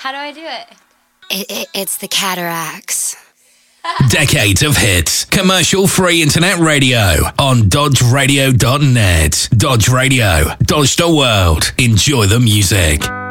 How do I do it? It's the cataracts. Decades of hits, commercial-free internet radio on dodgeradio.net. Dodge Radio, Dodge the world. Enjoy the music.